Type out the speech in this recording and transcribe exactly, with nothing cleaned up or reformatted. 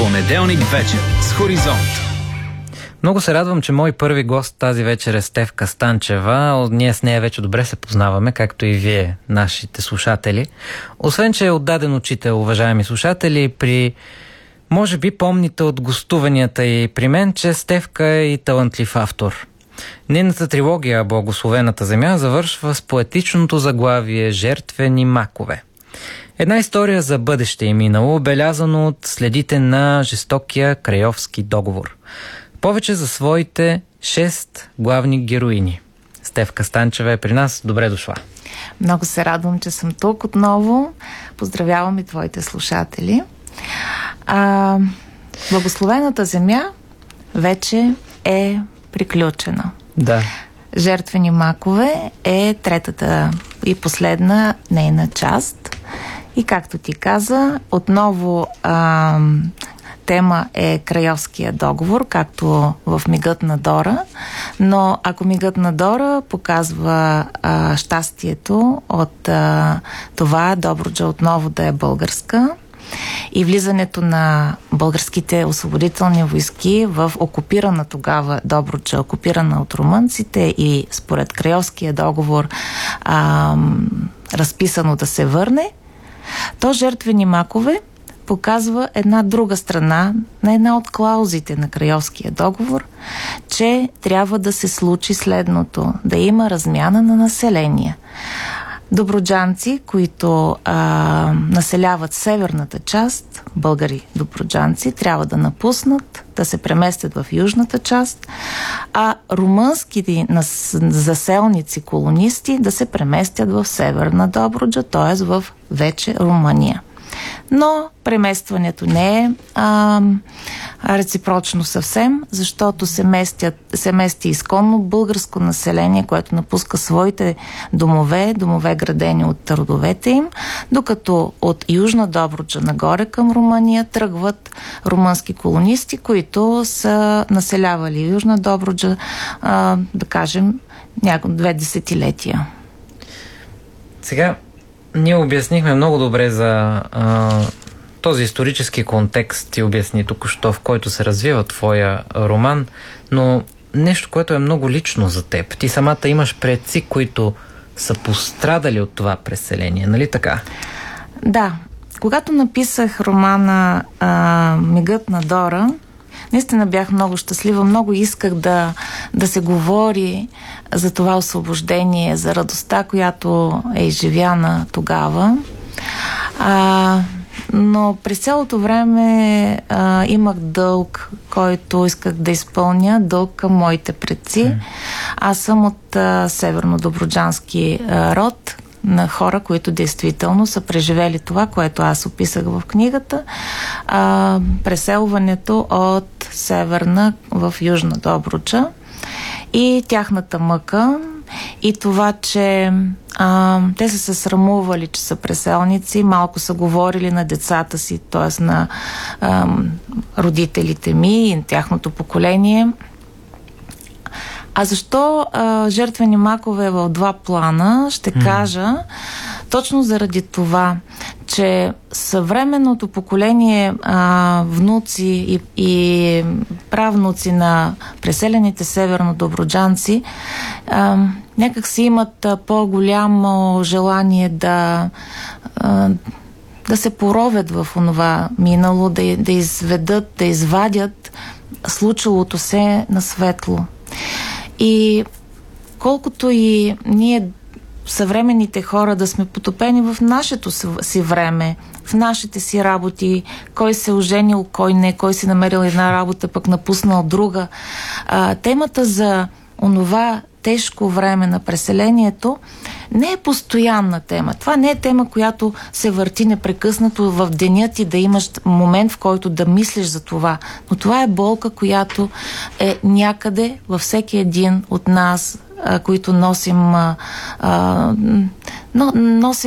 Понеделник вечер с Хоризонт. Много се радвам, че мой първи гост тази вечер е Стефка Станчева. Ние с нея вече добре се познаваме, както и вие, нашите слушатели. Освен, че е отдаден учител, уважаеми слушатели, при... може би помните от гостуванията и при мен, че Стефка е и талантлив автор. Нейната трилогия «Благословената земя» завършва с поетичното заглавие «Жертвени макове». Една история за бъдеще и минало, белязано от следите на жестокия Крайовски договор. Повече за своите шест главни героини. Стефка Станчева е при нас. Добре дошла. Много се радвам, че съм тук отново. Поздравявам и твоите слушатели. А, Благословената земя вече е приключена. Да. Жертвени макове е третата и последна нейна част. И както ти каза, отново а, тема е Крайовския договор, както в Мигът на Дора. Но ако Мигът на Дора показва а, щастието от а, това Добруджа отново да е българска и влизането на българските освободителни войски в окупирана тогава Добруджа, окупирана от румънците и според Крайовския договор а, разписано да се върне, то Жертвени макове показва една друга страна на една от клаузите на Крайовския договор, че трябва да се случи следното, да има размяна на население. Добруджанци, които а, населяват северната част, българи добруджанци, трябва да напуснат, да се преместят в южната част, а румънски заселници, колонисти да се преместят в северна Добруджа, т.е. в вече Румъния. Но преместването не е а, реципрочно съвсем, защото се, местят, се мести изконно българско население, което напуска своите домове, домове градени от родовете им, докато от Южна Добруджа нагоре към Румъния тръгват румънски колонисти, които са населявали Южна Добруджа, а, да кажем, няколко две десетилетия. Сега ние обяснихме много добре за а, този исторически контекст, ти обясни току-що, в който се развива твоя роман, но нещо, което е много лично за теб. Ти самата имаш предци, които са пострадали от това преселение, нали така? Да. Когато написах романа а, Мигът на Дора, наистина бях много щастлива, много исках да, да се говори за това освобождение, за радостта, която е изживяна тогава. А, но през цялото време а, имах дълг, който исках да изпълня, дълг към моите предци. Аз съм от а, северно-добруджански а, род, на хора, които действително са преживели това, което аз описах в книгата. А, преселването от северна в южна Добруджа и тяхната мъка и това, че а, те са се срамували, че са преселници, малко са говорили на децата си, т.е. на а, родителите ми и на тяхното поколение. А защо а, Жертвени макове в два плана? Ще mm. кажа точно заради това, че съвременното поколение а, внуци и, и правнуци на преселените северно-добруджанци а, някак си имат а, по-голямо желание да, а, да се поровят в онова минало, да, да изведат, да извадят случилото се на светло. И колкото и ние, съвременните хора, да сме потопени в нашето си време, в нашите си работи, кой се оженил, кой не, кой си намерил една работа, пък напуснал друга. А, темата за онова тежко време на преселението не е постоянна тема. Това не е тема, която се върти непрекъснато в деня ти, да имаш момент, в който да мислиш за това. Но това е болка, която е някъде във всеки един от нас, а, които носим, а, а, но, носим